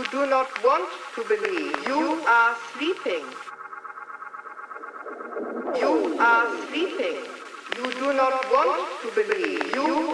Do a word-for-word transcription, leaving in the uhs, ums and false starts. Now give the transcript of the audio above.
do not want to believe. You are sleeping. You are sleeping. You do not want to believe.